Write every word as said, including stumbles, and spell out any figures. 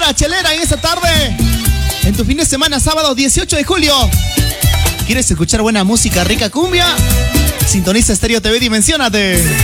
la chelera en esta tarde. En tu fin de semana, sábado dieciocho de julio. ¿Quieres escuchar buena música, rica cumbia? Sintoniza Estéreo T V, dimensiónate.